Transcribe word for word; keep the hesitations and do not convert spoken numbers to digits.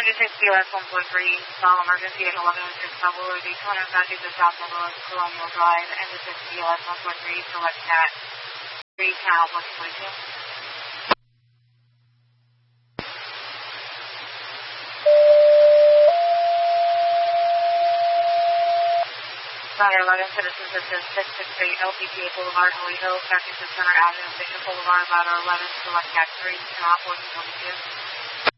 six B L S one four three, call emergency at eleven oh six Pablo Daytona, back to the South Level of Colonial Drive, and the six B L S one four three, select cat, three Cal, one twenty-two. Center eleven, Citizens Assist six six three, L P T A Boulevard, Holy Hill, Cactus Center Avenue, Bishop Boulevard, ladder eleven, select cat three, cannot one twenty-two.